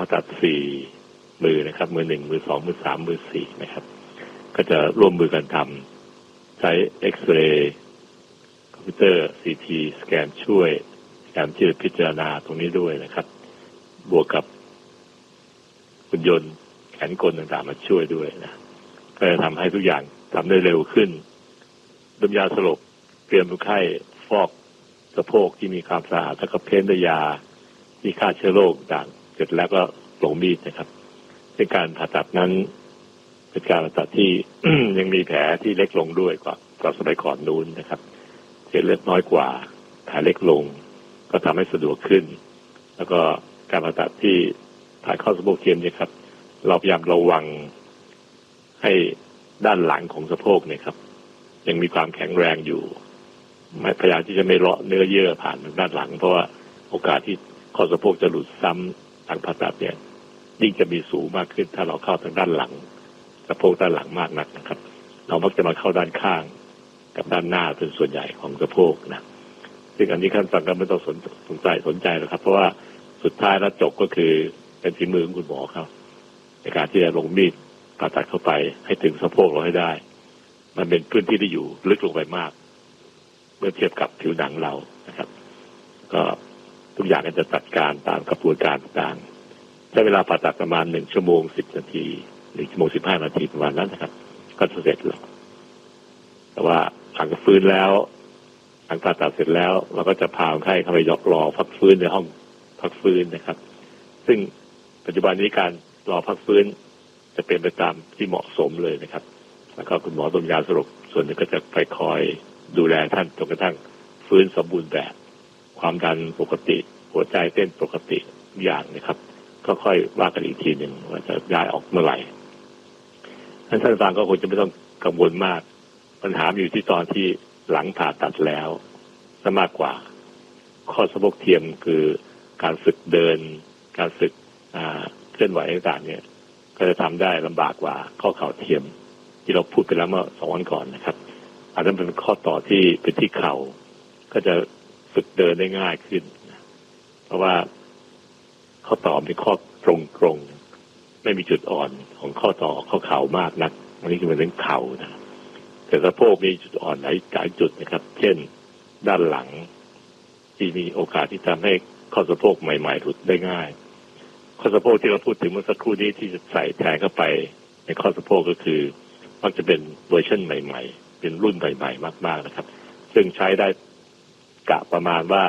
ผ่าตัด4 มือนะครับมือ1มือ2มือ3มือ4นะครับก็จะร่วมมือกันทำใช้เอ็กซเรย์คอมพิวเตอร์ซีทีสแกนช่วยการที่จะพิจารณาตรงนี้ด้วยนะครับบวกกับหุ่นยนต์แขนกลต่างๆมาช่วยด้วยนะก็จะทำให้ทุกอย่างทำได้เร็วขึ้นดมยาสลบเตรียมคนไข้ฟอกสะโพกที่มีความสะอาดแล้วก็เพ้นด้วยยาที่ฆ่าเชื้อโรคต่างเสร็จแล้วก็ลงมีดนะครับเป็นการผ่าตัดนั้นเป็นการผ่าตัดที่ ยังมีแผลที่เล็กลงด้วยกว่าสมัยก่อนนู้นนะครับเส้นเลือดน้อยกว่าแผลเล็กลงก็ทำให้สะดวกขึ้นแล้วก็การผ่าตัดที่ถ่ายเข้าสะโพกเทียมเนี่ยครับเราพยายามระวังให้ด้านหลังของสะโพกเนี่ยครับยังมีความแข็งแรงอยู่พยายามที่จะไม่เลาะเนื้อเยื่อผ่านทางด้านหลังเพราะว่าโอกาสที่ข้อสะโพกจะหลุดซ้ำทางผ่าตัดเนี่ยยิ่งจะมีสูงมากขึ้นถ้าเราเข้าทางด้านหลังสะโพกด้านหลังมากนักนะครับเรามักจะมาเข้าด้านข้างกับด้านหน้าเป็นส่วนใหญ่ของสะโพกนะซึ่งอันนี้ขั้นตอนก็ไม่ต้องสนใจหรอกครับเพราะว่าสุดท้ายแล้วจบก็คือเป็นฝีมือของคุณหมอเขาในการที่จะลงมีดผ่าตัดเข้าไปให้ถึงสะโพกเราให้ได้มันเป็นพื้นที่ที่อยู่ลึกลงไปมากเมื่อเทียบกับผิวหนังเรานะครับก็ทุกอย่างก็จะจัดการตามกระบวนการต่างๆใช้เวลาผ่าตัดประมาณ1 ชั่วโมง 10 นาที1 ชั่วโมง 15 นาทีประมาณนั้นนะครับก็จะเสร็จแล้วแต่ว่าหลังฟื้นแล้วหลังผ่าตัดเสร็จแล้วเราก็จะพาคนไข้เข้าไปรอพักฟื้นในห้องพักฟื้นนะครับซึ่งปัจจุบันนี้การรอพักฟื้นจะเป็นไปตามที่เหมาะสมเลยนะครับแล้วก็คุณหมอดมยาสลบส่วนหนึ่งก็จะไปคอยดูแลท่านจนกระทั่งฟื้นสมบูรณ์แบบความดันปกติหัวใจเต้นปกติทุกอย่างนะครับก็ค่อยว่ากันอีกทีหนึ่งว่าจะย้ายออกเมื่อไหร่ท่านฟังก็คงจะไม่ต้องกังวลมากปัญหาอยู่ที่ตอนที่หลังผ่าตัดแล้วซะมากกว่าข้อสะโพกเทียมคือการฝึกเดินการฝึกเคลื่อนไหวต่างๆเนี่ยก็จะทำได้ลำบากกว่าข้อเข่าเทียมที่เราพูดไปแล้วเมื่อ2 วันก่อนนะครับอันนั้นเป็นข้อต่อที่เป็นที่เข่าก็จะฝึกเดินได้ง่ายขึ้นเพราะว่าข้อต่อเป็นข้อตรงๆไม่มีจุดอ่อนของข้อต่อข้อเข่ามากนักอันนี้คือเป็นเรื่องเข่านะแต่สะโพกมีจุดอ่อนหลายจุดนะครับเช่นด้านหลังที่มีโอกาสที่ทำให้ข้อสะโพกใหม่ๆหลุดได้ง่ายข้อสะโพกที่เราพูดถึงเมื่อสักครู่นี้ที่จะใส่แทนเข้าไปในข้อสะโพกก็คือมักจะเป็นเวอร์ชันใหม่ๆเป็นรุ่นใหม่ๆมากๆนะครับซึ่งใช้ได้กะประมาณว่า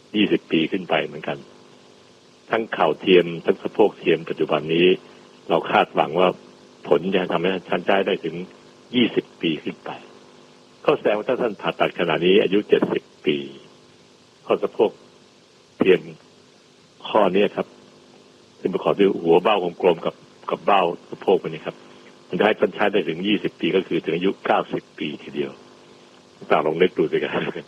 20 ปีขึ้นไปเหมือนกันทั้งเข่าเทียมทั้งสะโพกเทียมปัจจุบันนี้เราคาดหวังว่าผลจะทำให้ท่านใช้ได้ถึง20 ปีขึ้นไปก็แสดงว่าถ้าท่านผ่าตัดขณะนี้อายุ70 ปีข้อสะโพกเทียมข้อนี้ครับซึ่งประกอบด้วยหัวเบ้ากลมๆกับเบ้าสะโพกนี่ครับมันได้ท่านใช้ได้ถึง20 ปีก็คือถึงอายุ90 ปีทีเดียวต่างลองนึกดูสิครับ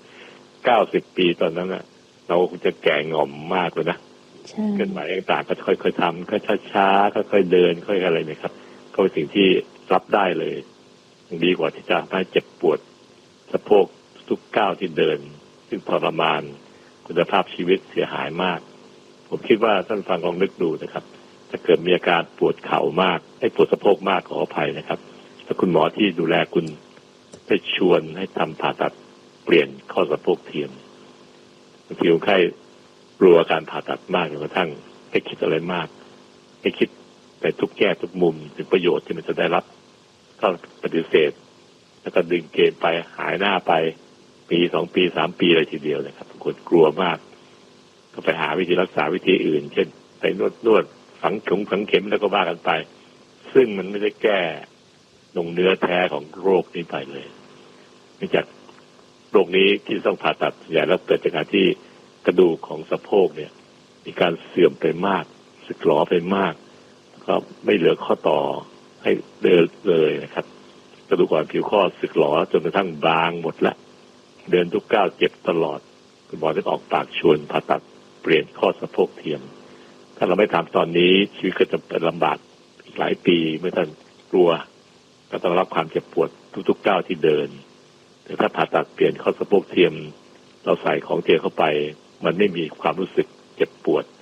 90 ปีตอนนั้นน่ะเราคงจะแก่ง่อมมากเลยนะเกินหมายต่างๆก็ค่อยๆทำค่อยช้าๆค่อยๆเดินค่อยอะไรเนี่ยครับก็เป็นสิ่งที่รับได้เลยดีกว่าที่จะให้เจ็บปวดสะโพกทุกก้าวที่เดินซึ่งทรมานคุณภาพชีวิตเสียหายมากผมคิดว่าท่านฟังลองนึกดูนะครับถ้าเกิดมีอาการปวดเข่ามากให้ปวดสะโพกมากขออภัยนะครับถ้าคุณหมอที่ดูแลคุณได้ชวนให้ทำผ่าตัดเปลี่ยนข้อสะโพกเทียมบางทีคนไข้กลัวการผ่าตัดมากจนกระทั่งให้คิดอะไรมากให้คิดไปทุกแง่ทุกมุมถึงประโยชน์ที่มันจะได้รับก็ปฏิเสธแล้วก็ดึงเกมไปหายหน้าไปปี2 ปี3 ปีเลยทีเดียวนะครับบางคนกลัวมากก็ไปหาวิธีรักษาวิธีอื่นเช่นไปนวดฝังเข็มแล้วก็ว่ากันไปซึ่งมันไม่ได้แก้ลงเนื้อแท้ของโรคนี้ไปเลยเนื่องจากโรคนี้ที่ต้องผ่าตัดใหญ่แล้วเกิดจากการที่กระดูกของสะโพกเนี่ยมีการเสื่อมไปมากสึกหรอไปมากก็ไม่เหลือข้อต่อให้เดินเลยนะครับกระดูกอ่อนผิวข้อสึกหรอจนกระทั่งบางหมดละเดินทุกก้าวเจ็บตลอดคุณหมอได้ออกปากชวนผ่าตัดเปลี่ยนข้อสะโพกเทียมถ้าเราไม่ทำตอนนี้ชีวิตก็จะเป็นลำบากอีกหลายปีเมื่อท่านกลัวก็ต้องรับความเจ็บปวดทุกๆก้าวที่เดินแต่ถ้าผ่าตัดเปลี่ยนข้อสะโพกเทียมเราใส่ของเทียมเข้าไปมันไม่มีความรู้สึกเจ็บปวด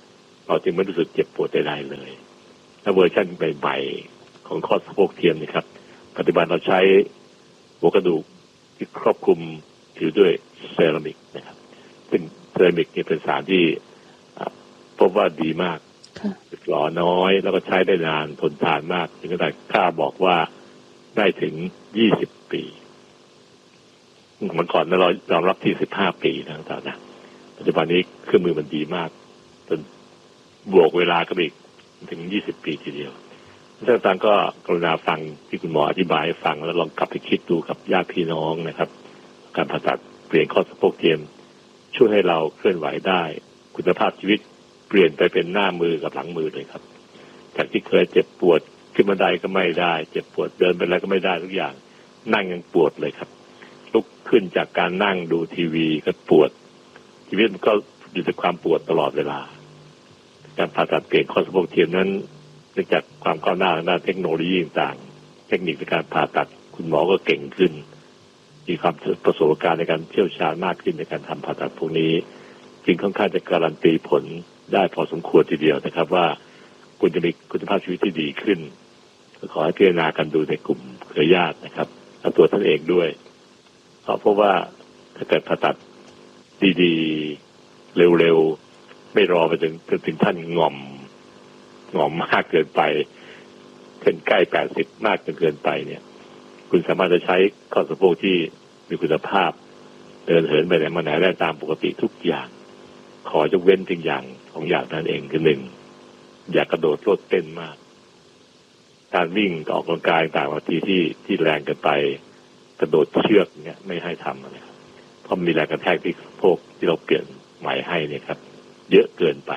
เราจึงไม่รู้สึกเจ็บปวดใดๆเลยถ้าเวอร์ชันใหม่ๆของข้อสะโพกเทียมนะครับปัจจุบันเราใช้หัวกระดูกที่ครอบคลุมอยู่ด้วยเซรามิกนะครับซึ่งเซรามิกนี่เป็นสารที่พบว่าดีมากหล่อน้อยแล้วก็ใช้ได้นานทนทานมากถึงขนาดกล้าบอกว่าได้ถึง20 ปีเมื่อก่อนเรายอมรับที่15 ปีนะครับนะปัจจุบันนี้เครื่องมือมันดีมากจนบวกเวลาก็อีกถึง20 ปีทีเดียวท่านต่างก็กรุณาฟังที่คุณหมออธิบายให้ฟังแล้วลองกลับไปคิดดูกับญาติพี่น้องนะครับการผ่าตัดเปลี่ยนข้อสะโพกเทียมช่วยให้เราเคลื่อนไหวได้คุณภาพชีวิตเปลี่ยนไปเป็นหน้ามือกับหลังมือเลยครับจากที่เคยเจ็บปวดขึ้นบันไดก็ไม่ได้เจ็บปวดเดินไปแล้วก็ไม่ได้ทุกอย่างนั่งยังปวดเลยครับลุกขึ้นจากการนั่งดูทีวีก็ปวดชีวิตมันก็อยู่ในความปวดตลอดเวลาการผ่าตัดเปลี่ยนข้อสะโพกเทียมนั้นเนื่องจากความก้าวหน้าทางด้านเทคโนโลยีต่างๆเทคนิคในการผ่าตัดคุณหมอก็เก่งขึ้นมีความประสบการณ์ในการเชี่ยวชาญมากขึ้นในการทำผ่าตัดพวกนี้จึงค่อนข้างจะการันตีผลได้พอสมควรทีเดียวนะครับว่าคุณจะมีคุณภาพชีวิตที่ดีขึ้นก็ขอให้พิจารณากันดูในกลุ่มเครือญาตินะครับและตัวท่านเองด้วยเพราะว่าถ้าเกิดผ่าตัดดีๆเร็วๆไม่รอไปถึงท่านงอมมากเกินไปเป็นใกล้80มากจนเกินไปเนี่ยคุณสามารถจะใช้ข้อสะโพกที่มีคุณภาพเดินเหินไปไหนมาไหนได้ตามปกติทุกอย่างขอยกเว้นเพียงอย่างของอย่างนั้นเองคือหนึ่งอย่ากระโดดโลดเต้นมากการวิ่งออกกำลังกายต่างบางทีที่แรงเกินไปกระโดดเชือกเนี่ยไม่ให้ทำนะครับเพราะมีแรงกระแทกที่สะโพกที่เราเปลี่ยนใหม่ให้เนี่ยครับเยอะเกินไป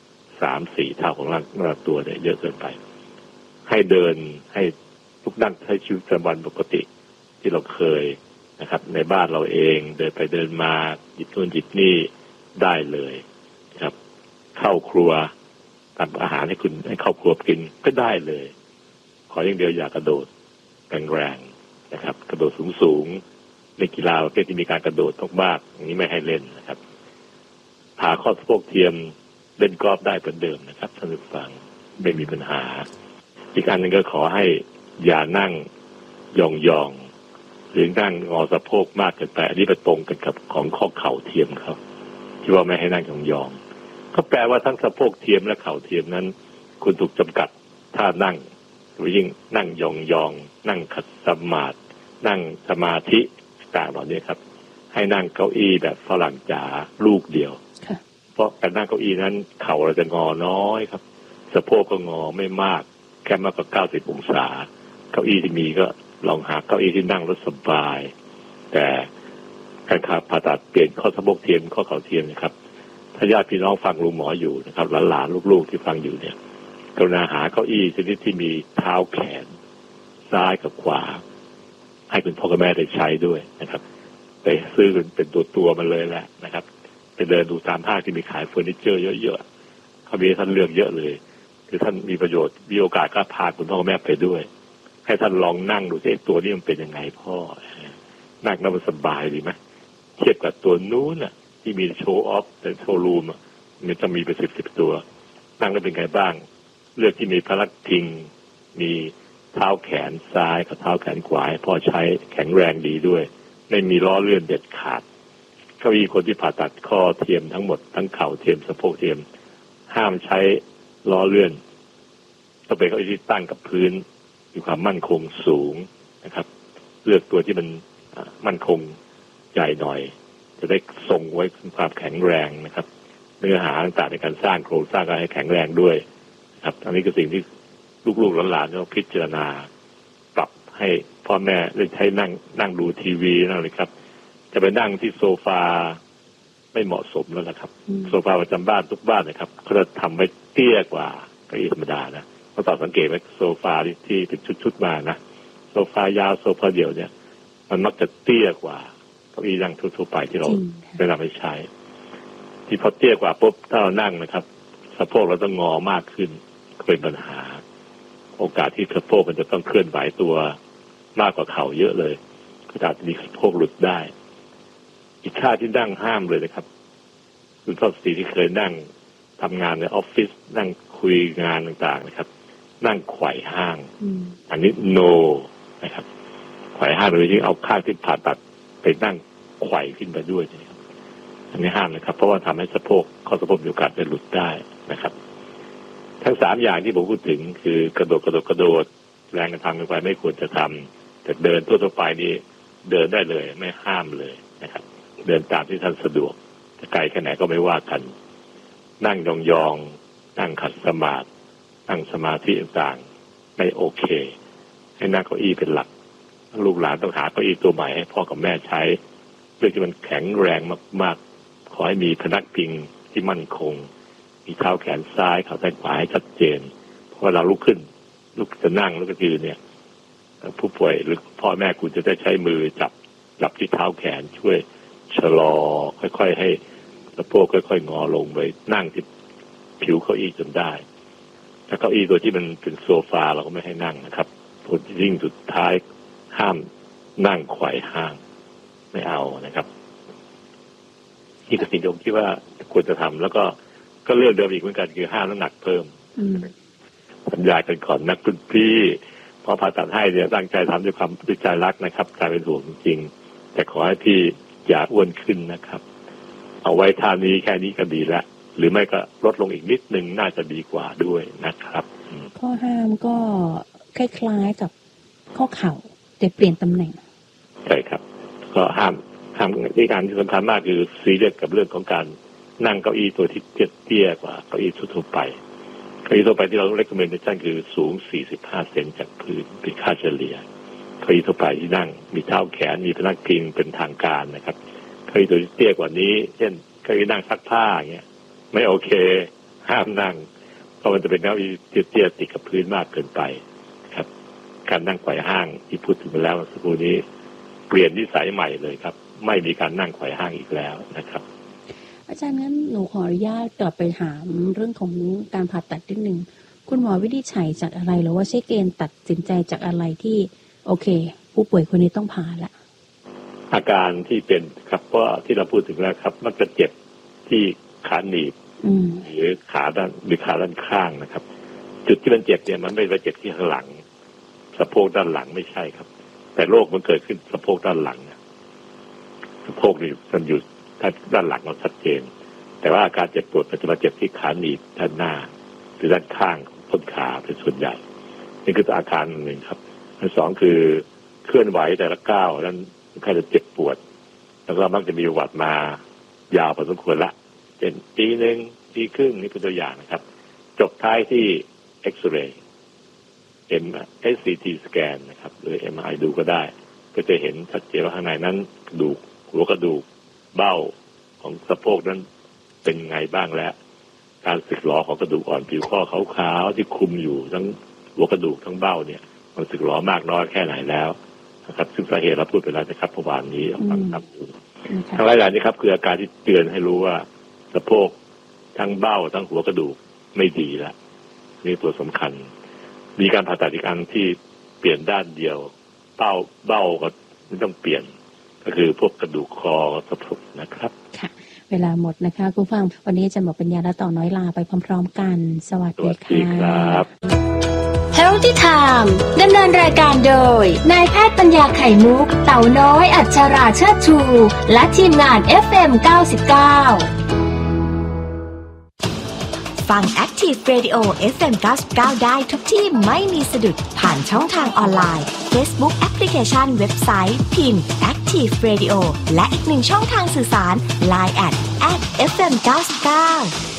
3-4 เท่าของร่างตัวเนี่ยเยอะเกินไปให้เดินให้ลุกนั่งใช้ชีวิตประจำวันปกติที่เราเคยนะครับในบ้านเราเองเดินไปเดินมาหยิบนู่นหยิบนี่ได้เลยครับเข้าครัวทำอาหารให้ครอบครัวกินก็ได้เลยขออย่างเดียวอย่ากระโดดแรงๆนะครับกระโดดสูงๆในกีฬาประเภทที่มีการกระโดดมากๆอย่างนี้ไม่ให้เล่นนะครับผ่าข้อสะโพกเทียมเล่นกอล์ฟได้เหมือนเดิมนะครับท่านผู้ฟังไม่มีปัญหาอีกอันนึงก็ขอให้อย่านั่งยองๆหรือนั่งงอสะโพกมากเกินไปอันนี้ไปตรงกันกับของข้อเข่าเทียมครับที่ว่าไม่ให้นั่งยองๆก็แปลว่าทั้งสะโพกเทียมและเข่าเทียมนั้นคุณถูกจำกัดถ้านั่งหรือยิ่งนั่งยองๆนั่งขัดสมาธินั่งสมาธิต่างเหล่านี้ครับให้นั่งเก้าอี้แบบฝรั่งจ๋าลูกเดียวเพราะการนั่งเก้าอี้นั้นเข่าเราจะงอน้อยครับสะโพกก็งอไม่มากแค่มากกว่า90 องศาเก้าอี้ที่มีก็ลองหาเก้าอี้ที่นั่งแล้วสบายแต่การผ่าตัดเปลี่ยนข้อสะโพกเทียมข้อเข่าเทียมนะครับถ้าญาติพี่น้องฟังลุงหมออยู่นะครับหลานๆลูกๆที่ฟังอยู่เนี่ยกรุณาหาเก้าอี้ชนิดที่มีเท้าแขนซ้ายกับขวาให้คุณพ่อกับแม่ได้ใช้ด้วยนะครับไปซื้อเป็นตัวมันเลยแหละนะครับไปเดินดูตามห้างที่มีขายเฟอร์นิเจอร์เยอะๆเขามีท่านเลือกเยอะเลยคือท่านมีประโยชน์มีโอกาสก็พาคุณพ่อกับแม่ไปด้วยให้ท่านลองนั่งดูสิตัวนี้มันเป็นยังไงพ่อนั่งแล้วมันสบายดีไหมเทียบกับตัวนู้นน่ะที่มีโชว์ออฟแต่โชว์รูมมันจะมีเป็น10ตัวนั่งแล้วเป็นไงบ้างเลือกที่มีพลักพิงมีเท้าแขนซ้ายกับเท้าแขนขวาพ่อใช้แข็งแรงดีด้วยไม่มีล้อเลื่อนเด็ดขาดเก้าอี้คนที่ผ่าตัดข้อเทียมทั้งหมดทั้งเข่าเทียมสะโพกเทียมห้ามใช้ล้อเลื่อนต้องเป็นเก้าอี้ที่ตั้งกับพื้นมีความมั่นคงสูงนะครับเลือกตัวที่มันมั่นคงใหญ่หน่อยจะได้ทรงไว้ความแข็งแรงนะครับเนื้อหาต่างๆในการสร้างโครงสร้างก็ให้แข็งแรงด้วยครับอันนี้คือสิ่งที่ลูกๆหลานๆต้องพิจารณาปรับให้พ่อแม่ได้ใช้นั่งดูทีวีนั่นเลยครับจะไปนั่งที่โซฟาไม่เหมาะสมแล้วนะครับโซฟาประจำบ้านทุกบ้านนะครับเขาจะทำไว้เตี้ยกว่าเก้าอี้ธรรมดานะเพราะต่อสังเกตไว้โซฟาที่เป็นชุดๆมานะโซฟายาวโซฟาเดี่ยวเนี่ยมันมักจะเตี้ยกว่าเก้าอี้นั่งทั่วๆไปที่เราได้นำไปใช้ที่พอเตี้ยกว่าปุ๊บถ้าเรานั่งนะครับสะโพกเราต้องงอมากขึ้นก็เป็นปัญหาโอกาสที่สะโพกมันจะต้องเคลื่อนไหวตัวมากกว่าเข่าเยอะเลยก็อาจจะมีสะโพกหลุดได้อีกท่าที่นั่งห้ามเลยนะครับคุณพ่อสตรีที่เคยนั่งทำงานในออฟฟิศนั่งคุยงานต่างๆนะครับนั่งไขว่ห้างอันนี้ no นะครับไขว่ห้างโดยที่เอาข้างที่ผ่าตัดไปนั่งไขว่ขึ้นไปด้วยนะครับอันนี้ห้ามนะครับเพราะว่าทำให้สะโพกข้อสะโพกมีโอกาสจะหลุดได้นะครับทั้ง3อย่างที่ผมพูดถึงคือกระโดดแรงกระทำลงไปไม่ควรจะทำแต่เดินทั่วไปนี่เดินได้เลยไม่ห้ามเลยนะครับเดินตามที่ท่านสะดวกจะไกลแค่ไหนก็ไม่ว่ากันนั่งยองๆนั่งขัดสมาธินั่งสมาธิต่างๆไม่โอเคให้นั่งเก้าอี้เป็นหลักลูกหลานต้องหาเก้าอี้ตัวใหม่ให้พ่อกับแม่ใช้เพื่อที่มันแข็งแรงมากๆขอให้มีพนักพิงที่มั่นคงมีเท้าแขนซ้ายเท้าขวาให้ชัดเจนเพราะเราลุกจะนั่งลุกจะยืนเนี่ยผู้ป่วยหรือพ่อแม่คุณจะได้ใช้มือจับที่เท้าแขนช่วยชะลอค่อยๆให้สะโพกค่อยๆงอลงไปนั่งที่ผิวเก้าอี้จนได้ถ้าเก้าอี้ตัวที่มันเป็นโซฟาเราก็ไม่ให้นั่งนะครับผลที่ยิ่งสุดท้ายห้ามนั่งไขว่ห้างไม่เอานะครับนี่คือสิ่งที่ผมคิดว่าควรจะทำแล้วก็เรื่องเดิมอีกเหมือนกันคือห้ามน้ำหนักเพิ่มสัญญากันก่อนนักคุณพี่พอผ่าตัดให้เนี่ยตั้งใจทำด้วยความด้วยใจรักนะครับใจเป็นห่วงจริงๆแต่ขอให้พี่อย่าอ้วนขึ้นนะครับเอาไว้ท่านี้แค่นี้ก็ดีแล้วหรือไม่ก็ลดลงอีกนิดนึงน่าจะดีกว่าด้วยนะครับข้อห้ามก็คล้ายๆกับข้อเข่าแต่เปลี่ยนตำแหน่งใช่ครับก็ห้ามที่การที่สำคัญมากคือซีเรียสกับเรื่องของการนั่งเก้าอี้ตัวที่เตี้ยกว่าเก้าอี้ทั่วไปเก้าอี้ทั่วไปที่เราเรคคอมเมนเดชั่นคือสูง45เซนจากพื้นเป็นค่าเฉลี่ยเก้าอี้ทั่วไปที่นั่งมีเท้าแขนมีพนักพิงเป็นทางการนะครับเก้าอี้ตัวที่เตี้ยกว่านี้เช่นเก้าอี้นั่งซักผ้าอย่างเงี้ยไม่โอเคห้ามนั่งเพราะมันจะเป็นเก้าอี้เตี้ยติดกับพื้นมากเกินไปครับการนั่งไขว่ห้างที่พูดถึงไปแล้วสักครู่นี้เปลี่ยนนิสัยใหม่เลยครับไม่มีการนั่งไขว่ห้างอีกแล้วนะครับอาจารย์งั้นหนูขออนุญาตกลับไปถามเรื่องของการผ่าตัดนิดนึงคุณหมอวินิจฉัยจากอะไรหรือว่าใช้เกณฑ์ตัดสินใจจากอะไรที่โอเคผู้ป่วยคนนี้ต้องผ่าละอาการที่เป็นครับเพราะที่เราพูดถึงแล้วครับมันจะเจ็บที่ขาหนีบหรือขาด้านข้างนะครับจุดที่มันเจ็บเนี่ยมันไม่ได้เจ็บที่ข้างหลังสะโพกด้านหลังไม่ใช่ครับแต่โรคมันเกิดขึ้นสะโพกด้านหลังสะโพกนี่มันอยู่ด้านหลังเราชัดเจนแต่ว่าอาการเจ็บปวดมันจะมาเจ็บที่ขาหนีบด้านหน้าหรือด้านข้างของต้นขาเป็นส่วนใหญ่นี่คืออาการหนึ่งครับอันสองคือเคลื่อนไหวแต่ละก้าวนั้นใครจะเจ็บปวดแล้วก็มักจะมีประวัติมายาวพอสมควรละเป็นปีนึงปีครึ่งนี่เป็นตัวอย่างนะครับจบท้ายที่เอ็กซเรย์SCT สแกนนะครับหรือ MRI ดูก็ได้ก็จะเห็นชัดเจนว่าข้างในนั้นกระดูกหัวกระดูกเบ้าของสะโพกนั้นเป็นไงบ้างแล้วการสึกหรอของกระดูกอ่อนผิวข้อขาวๆที่คุมอยู่ทั้งหัวกระดูกทั้งเบ้าเนี่ยมันสึกหรอมากน้อยแค่ไหนแล้วนะครับซึ่งสาเหตุเราพูดไปแล้วนะครับเมื่อวานนี้ฟังครับทั้งหลายอย่างนี้ครับคืออาการที่เตือนให้รู้ว่าสะโพกทั้งเบ้าทั้งหัวกระดูกไม่ดีแล้วนี่ตัวสำคัญมีการผ่าตัดอีกอันที่เปลี่ยนด้านเดียวเบ้าก็ไม่ต้องเปลี่ยนก็คือพวกกระดูกคอสะโพกนะครับค่ะเวลาหมดนะคะคุณฟังวันนี้อาจารย์หมอปัญญาและต่อน้อยลาไปพร้อมๆกันสวัสดีค่ะ Healthy Time ดำเนินรายการโดยนายแพทย์ปัญญาไข่มุกเต่าน้อยอัชราเชิดชูและทีมงาน FM 99ฟัง Active Radio FM 99ได้ทุกที่ไม่มีสะดุดผ่านช่องทางออนไลน์ Facebook Application เว็บไซต์พิมพ์ Active Radio และอีกหนึ่งช่องทางสื่อสาร Line @FM 99